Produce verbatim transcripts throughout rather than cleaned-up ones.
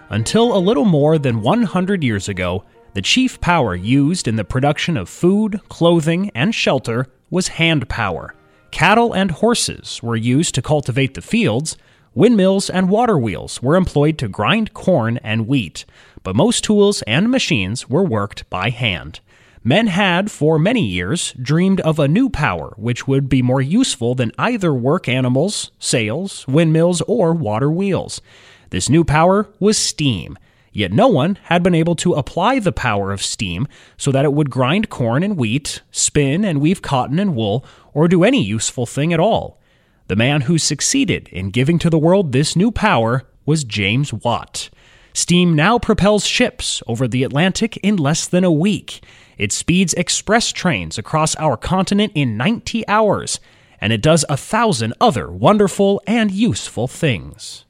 Until a little more than one hundred years ago, the chief power used in the production of food, clothing, and shelter was hand power. Cattle and horses were used to cultivate the fields. Windmills and water wheels were employed to grind corn and wheat, but most tools and machines were worked by hand. Men had, for many years, dreamed of a new power which would be more useful than either work animals, sails, windmills, or water wheels. This new power was steam, yet no one had been able to apply the power of steam so that it would grind corn and wheat, spin and weave cotton and wool, or do any useful thing at all. The man who succeeded in giving to the world this new power was James Watt. Steam now propels ships over the Atlantic in less than a week. It speeds express trains across our continent in ninety hours, and it does a thousand other wonderful and useful things.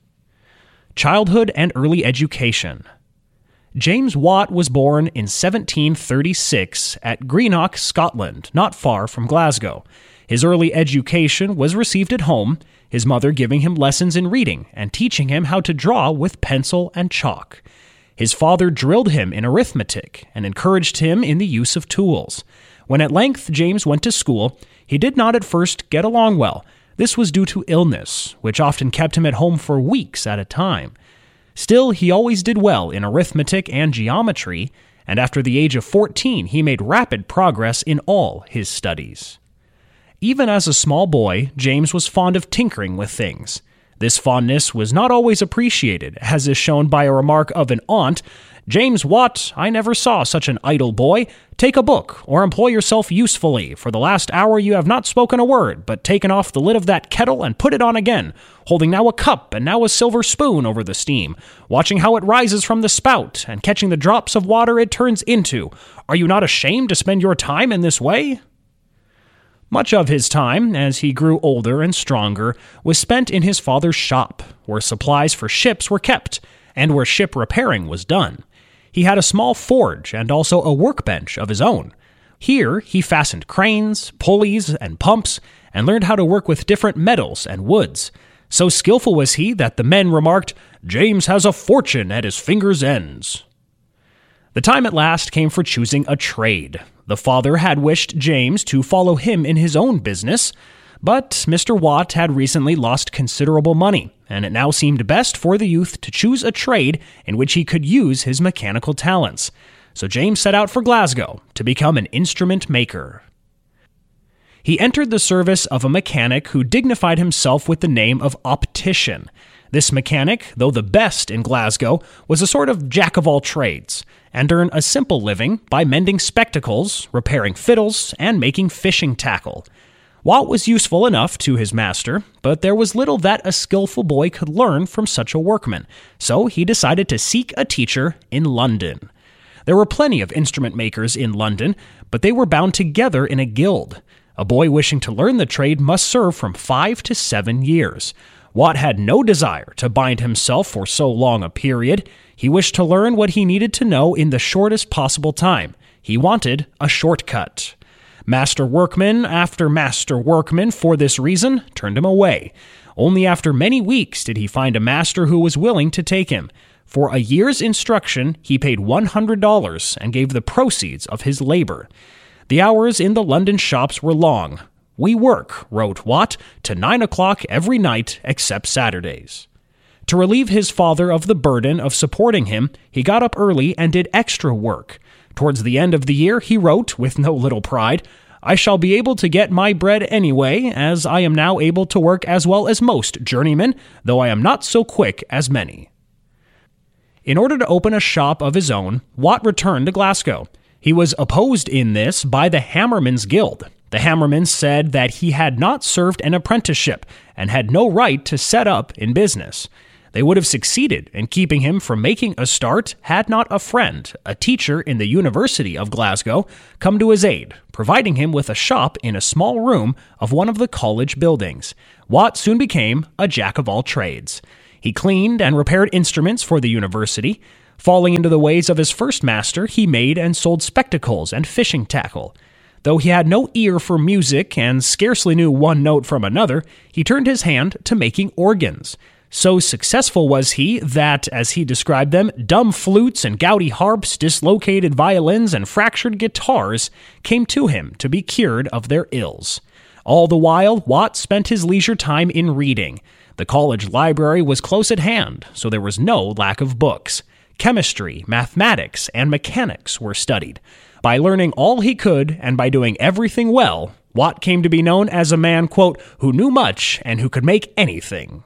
Childhood and early education. James Watt was born in seventeen thirty-six at Greenock, Scotland, not far from Glasgow. His early education was received at home, his mother giving him lessons in reading and teaching him how to draw with pencil and chalk. His father drilled him in arithmetic and encouraged him in the use of tools. When at length James went to school, he did not at first get along well. This was due to illness, which often kept him at home for weeks at a time. Still, he always did well in arithmetic and geometry, and after the age of fourteen, he made rapid progress in all his studies. Even as a small boy, James was fond of tinkering with things. This fondness was not always appreciated, as is shown by a remark of an aunt, "James Watt, I never saw such an idle boy. Take a book, or employ yourself usefully. For the last hour you have not spoken a word, but taken off the lid of that kettle and put it on again, holding now a cup and now a silver spoon over the steam, watching how it rises from the spout, and catching the drops of water it turns into. Are you not ashamed to spend your time in this way?" Much of his time, as he grew older and stronger, was spent in his father's shop, where supplies for ships were kept, and where ship repairing was done. He had a small forge and also a workbench of his own. Here he fastened cranes, pulleys, and pumps, and learned how to work with different metals and woods. So skillful was he that the men remarked, "James has a fortune at his fingers' ends." The time at last came for choosing a trade. The father had wished James to follow him in his own business, but Mister Watt had recently lost considerable money, and it now seemed best for the youth to choose a trade in which he could use his mechanical talents. So James set out for Glasgow to become an instrument maker. He entered the service of a mechanic who dignified himself with the name of optician. This mechanic, though the best in Glasgow, was a sort of jack-of-all-trades, and earned a simple living by mending spectacles, repairing fiddles, and making fishing tackle. Watt was useful enough to his master, but there was little that a skillful boy could learn from such a workman, so he decided to seek a teacher in London. There were plenty of instrument makers in London, but they were bound together in a guild. A boy wishing to learn the trade must serve from five to seven years. Watt had no desire to bind himself for so long a period. He wished to learn what he needed to know in the shortest possible time. He wanted a shortcut. Master workman after master workman, for this reason, turned him away. Only after many weeks did he find a master who was willing to take him. For a year's instruction, he paid one hundred dollars and gave the proceeds of his labor. The hours in the London shops were long. "We work," wrote Watt, "to nine o'clock every night except Saturdays." To relieve his father of the burden of supporting him, he got up early and did extra work. Towards the end of the year, he wrote, with no little pride, "I shall be able to get my bread anyway, as I am now able to work as well as most journeymen, though I am not so quick as many." In order to open a shop of his own, Watt returned to Glasgow. He was opposed in this by the Hammermen's Guild. The Hammermen said that he had not served an apprenticeship and had no right to set up in business. They would have succeeded in keeping him from making a start had not a friend, a teacher in the University of Glasgow, come to his aid, providing him with a shop in a small room of one of the college buildings. Watt soon became a jack-of-all-trades. He cleaned and repaired instruments for the university. Falling into the ways of his first master, he made and sold spectacles and fishing tackle. Though he had no ear for music and scarcely knew one note from another, he turned his hand to making organs. So successful was he that, as he described them, dumb flutes and gouty harps, dislocated violins, and fractured guitars came to him to be cured of their ills. All the while, Watt spent his leisure time in reading. The college library was close at hand, so there was no lack of books. Chemistry, mathematics, and mechanics were studied. By learning all he could, and by doing everything well, Watt came to be known as a man, quote, who knew much and who could make anything.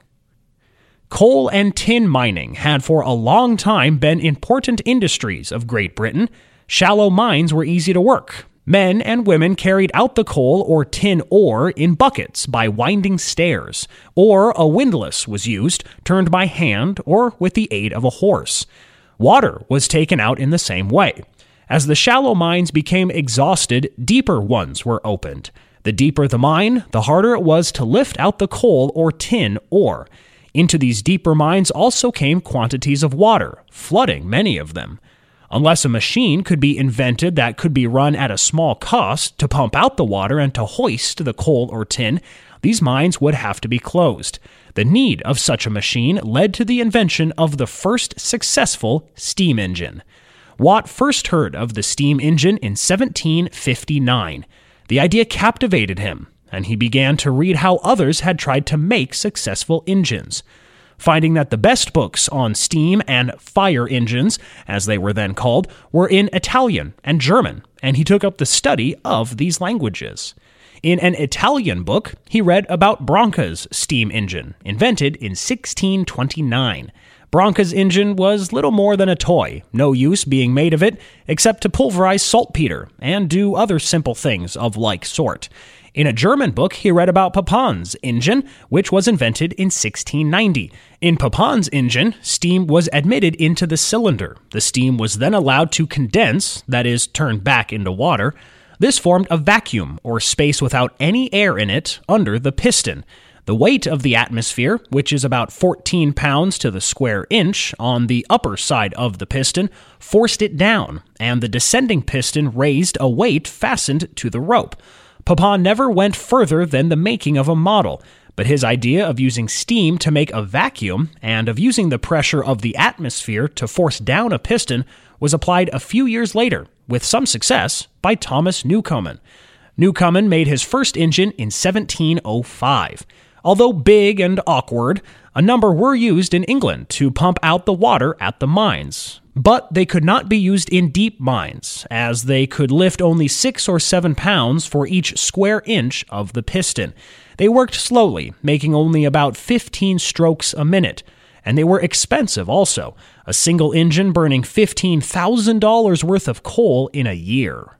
Coal and tin mining had for a long time been important industries of Great Britain. Shallow mines were easy to work. Men and women carried out the coal or tin ore in buckets by winding stairs, or a windlass was used, turned by hand or with the aid of a horse. Water was taken out in the same way. As the shallow mines became exhausted, deeper ones were opened. The deeper the mine, the harder it was to lift out the coal or tin ore. Into these deeper mines also came quantities of water, flooding many of them. Unless a machine could be invented that could be run at a small cost to pump out the water and to hoist the coal or tin, these mines would have to be closed. The need of such a machine led to the invention of the first successful steam engine. Watt first heard of the steam engine in seventeen fifty-nine. The idea captivated him, and he began to read how others had tried to make successful engines. Finding that the best books on steam and fire engines, as they were then called, were in Italian and German, and he took up the study of these languages. In an Italian book, he read about Branca's steam engine, invented in sixteen twenty-nine. Branca's engine was little more than a toy, no use being made of it except to pulverize saltpeter and do other simple things of like sort. In a German book, he read about Papin's engine, which was invented in sixteen ninety. In Papin's engine, steam was admitted into the cylinder. The steam was then allowed to condense, that is, turn back into water. This formed a vacuum, or space without any air in it, under the piston. The weight of the atmosphere, which is about fourteen pounds to the square inch on the upper side of the piston, forced it down, and the descending piston raised a weight fastened to the rope. Papin never went further than the making of a model, but his idea of using steam to make a vacuum and of using the pressure of the atmosphere to force down a piston was applied a few years later, with some success, by Thomas Newcomen. Newcomen made his first engine in seventeen oh five. Although big and awkward, a number were used in England to pump out the water at the mines. But they could not be used in deep mines, as they could lift only six or seven pounds for each square inch of the piston. They worked slowly, making only about fifteen strokes a minute, and they were expensive also, a single engine burning fifteen thousand dollars worth of coal in a year.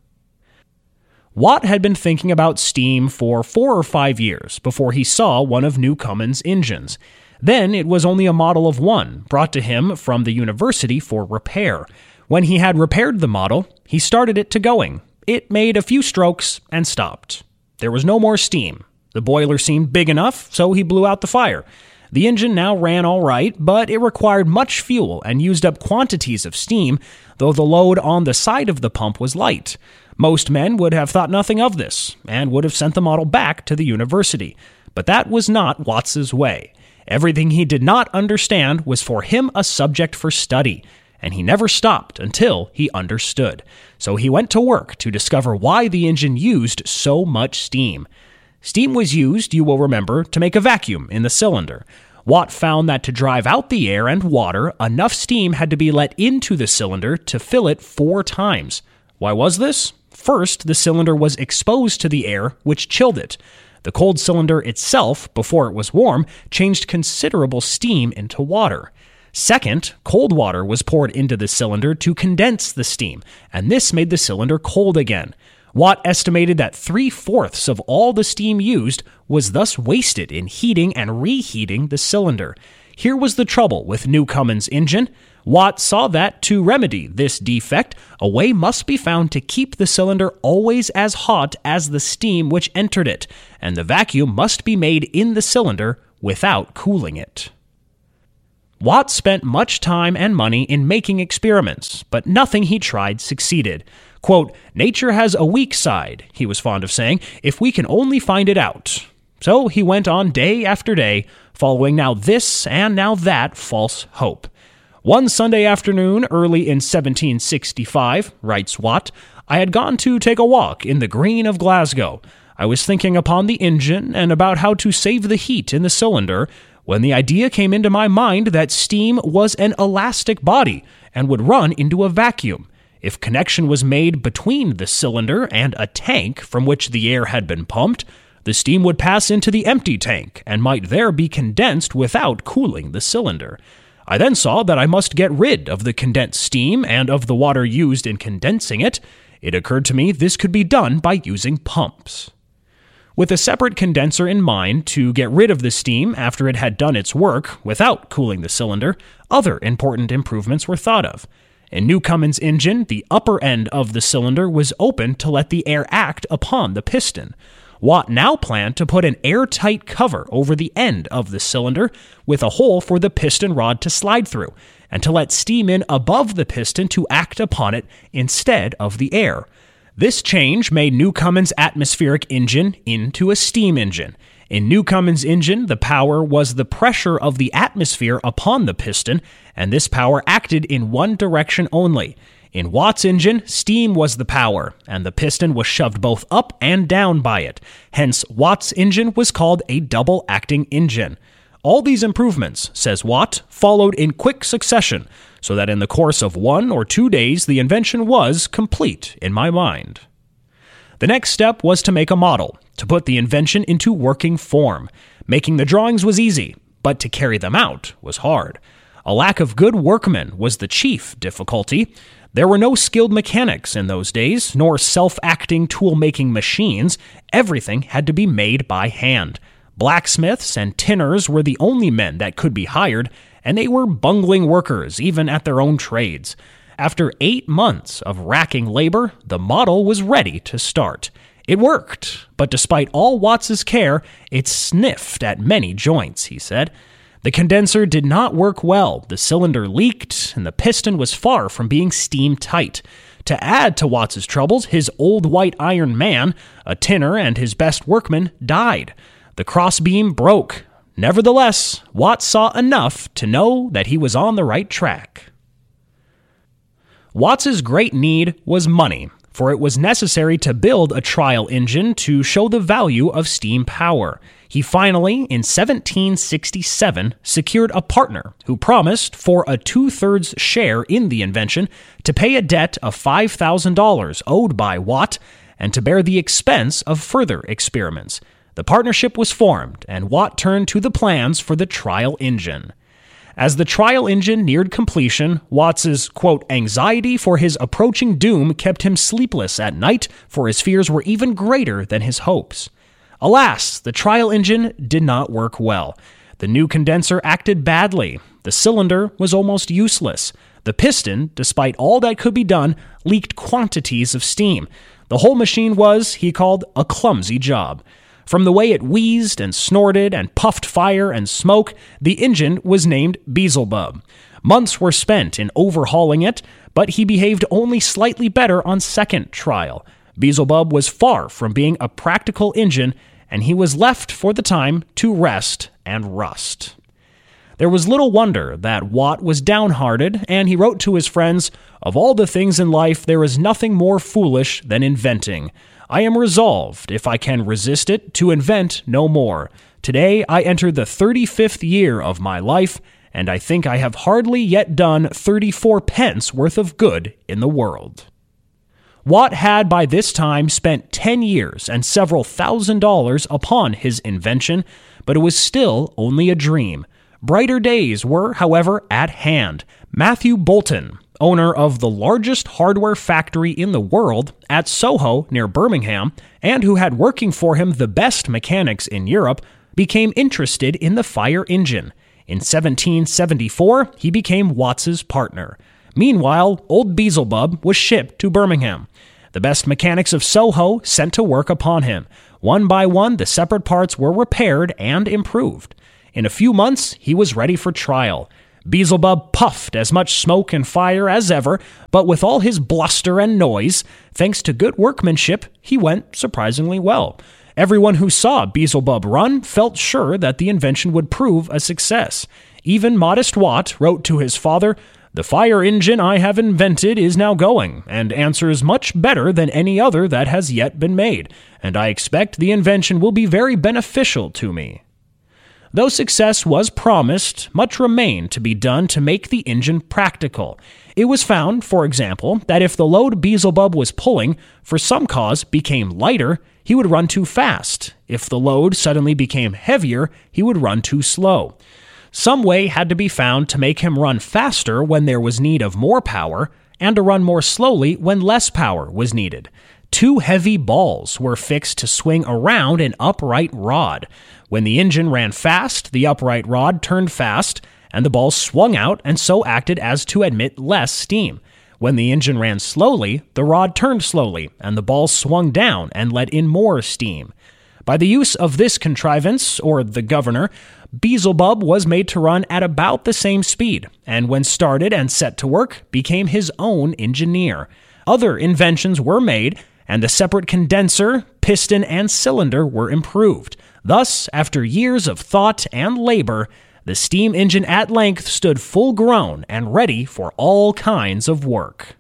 Watt had been thinking about steam for four or five years before he saw one of Newcomen's engines. Then it was only a model of one, brought to him from the university for repair. When he had repaired the model, he started it to going. It made a few strokes and stopped. There was no more steam. The boiler seemed big enough, so he blew out the fire. The engine now ran all right, but it required much fuel and used up quantities of steam, though the load on the side of the pump was light. Most men would have thought nothing of this, and would have sent the model back to the university. But that was not Watts's way. Everything he did not understand was for him a subject for study, and he never stopped until he understood. So he went to work to discover why the engine used so much steam. Steam was used, you will remember, to make a vacuum in the cylinder. Watt found that to drive out the air and water, enough steam had to be let into the cylinder to fill it four times. Why was this? First, the cylinder was exposed to the air, which chilled it. The cold cylinder itself, before it was warm, changed considerable steam into water. Second, cold water was poured into the cylinder to condense the steam, and this made the cylinder cold again. Watt estimated that three-fourths of all the steam used was thus wasted in heating and reheating the cylinder. Here was the trouble with Newcomen's engine. Watt saw that, to remedy this defect, a way must be found to keep the cylinder always as hot as the steam which entered it, and the vacuum must be made in the cylinder without cooling it. Watt spent much time and money in making experiments, but nothing he tried succeeded. Quote, "Nature has a weak side," he was fond of saying, "if we can only find it out." So he went on day after day, following now this and now that false hope. One Sunday afternoon early in seventeen sixty-five, writes Watt, I had gone to take a walk in the green of Glasgow. I was thinking upon the engine and about how to save the heat in the cylinder, when the idea came into my mind that steam was an elastic body and would run into a vacuum. If connection was made between the cylinder and a tank from which the air had been pumped, the steam would pass into the empty tank and might there be condensed without cooling the cylinder. I then saw that I must get rid of the condensed steam and of the water used in condensing it. It occurred to me this could be done by using pumps. With a separate condenser in mind to get rid of the steam after it had done its work without cooling the cylinder, other important improvements were thought of. In Newcomen's engine, the upper end of the cylinder was open to let the air act upon the piston. Watt now planned to put an airtight cover over the end of the cylinder with a hole for the piston rod to slide through, and to let steam in above the piston to act upon it instead of the air. This change made Newcomen's atmospheric engine into a steam engine. In Newcomen's engine, the power was the pressure of the atmosphere upon the piston, and this power acted in one direction only. In Watt's engine, steam was the power, and the piston was shoved both up and down by it. Hence, Watt's engine was called a double-acting engine. All these improvements, says Watt, followed in quick succession, so that in the course of one or two days the invention was complete in my mind. The next step was to make a model, to put the invention into working form. Making the drawings was easy, but to carry them out was hard. A lack of good workmen was the chief difficulty. There were no skilled mechanics in those days, nor self-acting tool-making machines. Everything had to be made by hand. Blacksmiths and tinners were the only men that could be hired, and they were bungling workers, even at their own trades. After eight months of racking labor, the model was ready to start. It worked, but despite all Watts's care, it sniffed at many joints, he said. The condenser did not work well, the cylinder leaked, and the piston was far from being steam-tight. To add to Watts's troubles, his old white iron man, a tinner and his best workman, died. The crossbeam broke. Nevertheless, Watt saw enough to know that he was on the right track. Watts's great need was money, for it was necessary to build a trial engine to show the value of steam power. He finally, in seventeen sixty-seven, secured a partner who promised, for a two-thirds share in the invention, to pay a debt of five thousand dollars owed by Watt and to bear the expense of further experiments. The partnership was formed, and Watt turned to the plans for the trial engine. As the trial engine neared completion, Watts's, quote, anxiety for his approaching doom kept him sleepless at night, for his fears were even greater than his hopes. Alas, the trial engine did not work well. The new condenser acted badly. The cylinder was almost useless. The piston, despite all that could be done, leaked quantities of steam. The whole machine was, he called, a clumsy job. From the way it wheezed and snorted and puffed fire and smoke, the engine was named Beelzebub. Months were spent in overhauling it, but he behaved only slightly better on second trial. Beelzebub was far from being a practical engine, and he was left for the time to rest and rust. There was little wonder that Watt was downhearted, and he wrote to his friends, "Of all the things in life, there is nothing more foolish than inventing. I am resolved, if I can resist it, to invent no more. Today I enter the thirty-fifth year of my life, and I think I have hardly yet done thirty-four pence worth of good in the world." Watt had by this time spent ten years and several thousand dollars upon his invention, but it was still only a dream. Brighter days were, however, at hand. Matthew Boulton, owner of the largest hardware factory in the world at Soho near Birmingham, and who had working for him the best mechanics in Europe, became interested in the fire engine. In seventeen seventy-four, he became Watts's partner. Meanwhile, old Beelzebub was shipped to Birmingham. The best mechanics of Soho sent to work upon him. One by one, the separate parts were repaired and improved. In a few months, he was ready for trial. Beelzebub puffed as much smoke and fire as ever, but with all his bluster and noise, thanks to good workmanship, he went surprisingly well. Everyone who saw Beelzebub run felt sure that the invention would prove a success. Even modest Watt wrote to his father, "The fire engine I have invented is now going, and answers much better than any other that has yet been made, and I expect the invention will be very beneficial to me." Though success was promised, much remained to be done to make the engine practical. It was found, for example, that if the load Beelzebub was pulling, for some cause, became lighter, he would run too fast. If the load suddenly became heavier, he would run too slow. Some way had to be found to make him run faster when there was need of more power, and to run more slowly when less power was needed. Two heavy balls were fixed to swing around an upright rod. When the engine ran fast, the upright rod turned fast, and the balls swung out and so acted as to admit less steam. When the engine ran slowly, the rod turned slowly, and the balls swung down and let in more steam. By the use of this contrivance, or the governor, Beelzebub was made to run at about the same speed, and when started and set to work, became his own engineer. Other inventions were made, and the separate condenser, piston, and cylinder were improved. Thus, after years of thought and labor, the steam engine at length stood full-grown and ready for all kinds of work.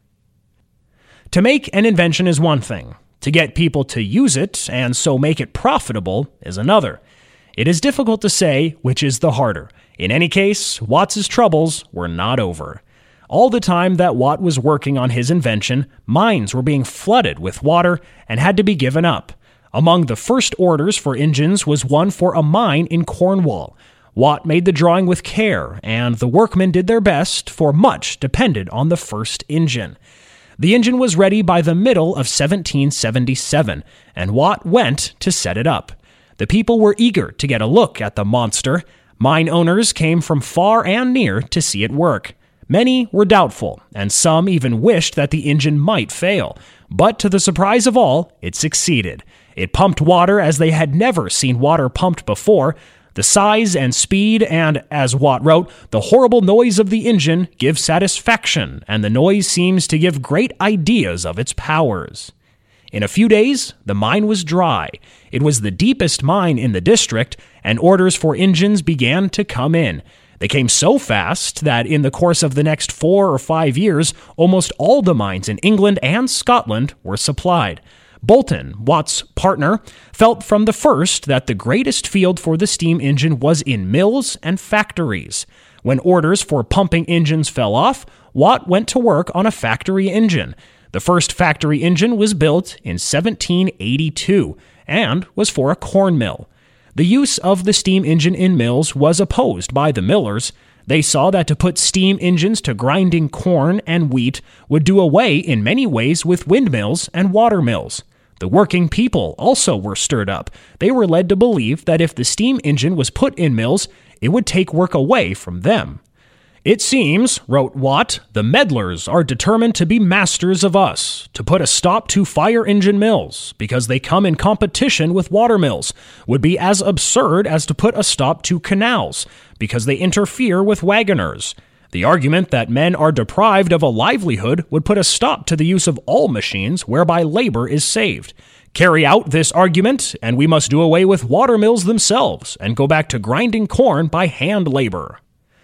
To make an invention is one thing. To get people to use it and so make it profitable is another. It is difficult to say which is the harder. In any case, Watt's troubles were not over. All the time that Watt was working on his invention, mines were being flooded with water and had to be given up. Among the first orders for engines was one for a mine in Cornwall. Watt made the drawing with care, and the workmen did their best, for much depended on the first engine. The engine was ready by the middle of seventeen seventy-seven, and Watt went to set it up. The people were eager to get a look at the monster. Mine owners came from far and near to see it work. Many were doubtful, and some even wished that the engine might fail. But to the surprise of all, it succeeded. It pumped water as they had never seen water pumped before. The size and speed and, as Watt wrote, the horrible noise of the engine give satisfaction, and the noise seems to give great ideas of its powers. In a few days, the mine was dry. It was the deepest mine in the district, and orders for engines began to come in. They came so fast that in the course of the next four or five years, almost all the mines in England and Scotland were supplied. Boulton, Watt's partner, felt from the first that the greatest field for the steam engine was in mills and factories. When orders for pumping engines fell off, Watt went to work on a factory engine. The first factory engine was built in seventeen eighty-two and was for a corn mill. The use of the steam engine in mills was opposed by the millers. They saw that to put steam engines to grinding corn and wheat would do away in many ways with windmills and water mills. The working people also were stirred up. They were led to believe that if the steam engine was put in mills, it would take work away from them. "It seems," wrote Watt, "the meddlers are determined to be masters of us, to put a stop to fire engine mills, because they come in competition with water mills, would be as absurd as to put a stop to canals, because they interfere with wagoners. The argument that men are deprived of a livelihood would put a stop to the use of all machines whereby labor is saved. Carry out this argument, and we must do away with water mills themselves, and go back to grinding corn by hand labor."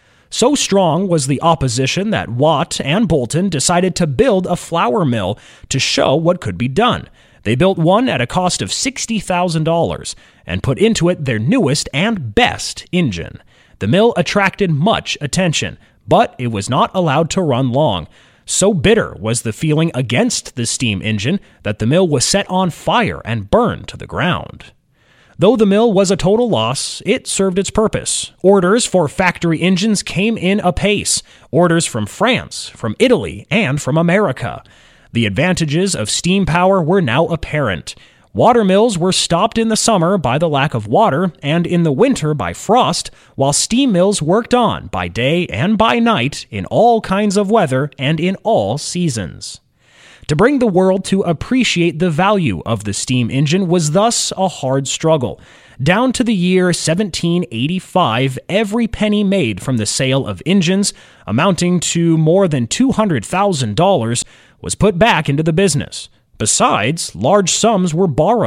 So strong was the opposition that Watt and Boulton decided to build a flour mill to show what could be done. They built one at a cost of sixty thousand dollars and put into it their newest and best engine. The mill attracted much attention, but it was not allowed to run long. So bitter was the feeling against the steam engine that the mill was set on fire and burned to the ground. Though the mill was a total loss, it served its purpose. Orders for factory engines came in apace. Orders from France, from Italy, and from America. The advantages of steam power were now apparent. Water mills were stopped in the summer by the lack of water and in the winter by frost, while steam mills worked on by day and by night in all kinds of weather and in all seasons. To bring the world to appreciate the value of the steam engine was thus a hard struggle. Down to the year seventeen eighty-five, every penny made from the sale of engines, amounting to more than two hundred thousand dollars, was put back into the business. Besides, large sums were borrowed.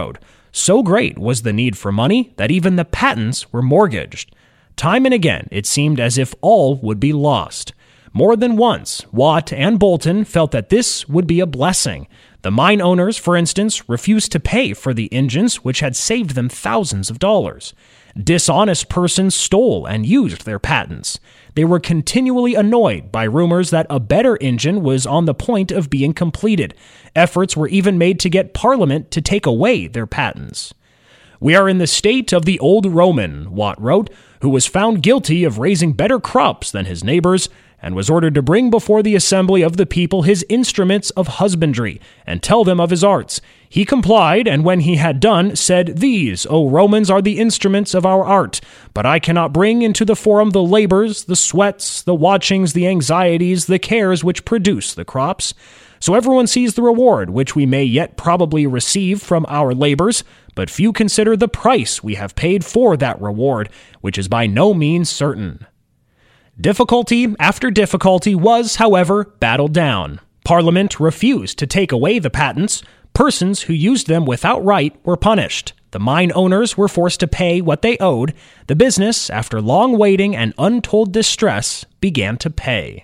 So great was the need for money that even the patents were mortgaged. Time and again, it seemed as if all would be lost. More than once, Watt and Boulton felt that this would be a blessing. The mine owners, for instance, refused to pay for the engines which had saved them thousands of dollars. Dishonest persons stole and used their patents. They were continually annoyed by rumors that a better engine was on the point of being completed. Efforts were even made to get Parliament to take away their patents. "We are in the state of the old Roman," Watt wrote, who was found guilty of raising better crops than his neighbors, and was ordered to bring before the assembly of the people his instruments of husbandry, and tell them of his arts. He complied, and when he had done, said, "These, O Romans, are the instruments of our art, but I cannot bring into the forum the labors, the sweats, the watchings, the anxieties, the cares which produce the crops. So everyone sees the reward which we may yet probably receive from our labors, but few consider the price we have paid for that reward, which is by no means certain." Difficulty after difficulty was, however, battled down. Parliament refused to take away the patents. Persons who used them without right were punished. The mine owners were forced to pay what they owed. The business, after long waiting and untold distress, began to pay.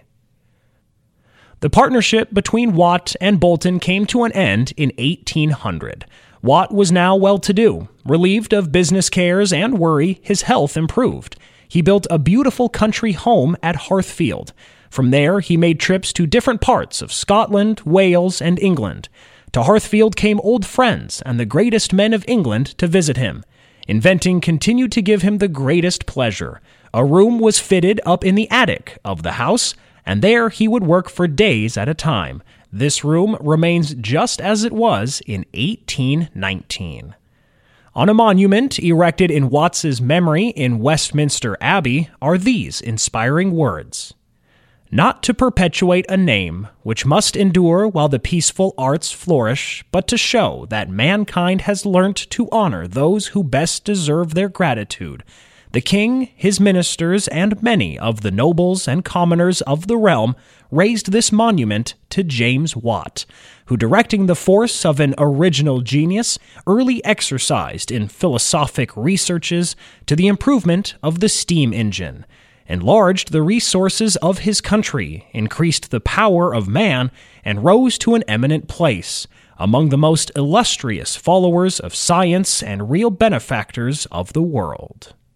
The partnership between Watt and Boulton came to an end in eighteen hundred. Watt was now well-to-do. Relieved of business cares and worry, his health improved. He built a beautiful country home at Hearthfield. From there, he made trips to different parts of Scotland, Wales, and England. To Hearthfield came old friends and the greatest men of England to visit him. Inventing continued to give him the greatest pleasure. A room was fitted up in the attic of the house, and there he would work for days at a time. This room remains just as it was in eighteen nineteen. On a monument erected in Watts's memory in Westminster Abbey are these inspiring words: "Not to perpetuate a name which must endure while the peaceful arts flourish, but to show that mankind has learnt to honor those who best deserve their gratitude. The king, his ministers, and many of the nobles and commoners of the realm raised this monument to James Watt, who, directing the force of an original genius, early exercised in philosophic researches to the improvement of the steam engine, enlarged the resources of his country, increased the power of man, and rose to an eminent place among the most illustrious followers of science and real benefactors of the world."